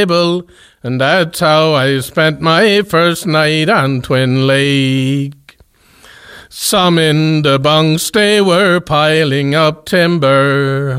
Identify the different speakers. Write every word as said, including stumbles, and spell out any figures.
Speaker 1: table, and that's how I spent my first night on Twin Lake. Some in the bunks, they were piling up timber.